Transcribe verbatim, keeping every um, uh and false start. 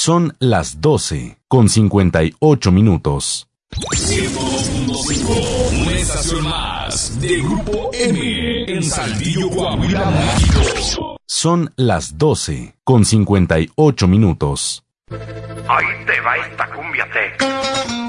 Son las doce con cincuenta y ocho minutos. ciento dos punto cinco, una estación más de Grupo M en Saltillo, Coahuila, México. Son las doce con cincuenta y ocho minutos. Ahí te va esta cumbia tech.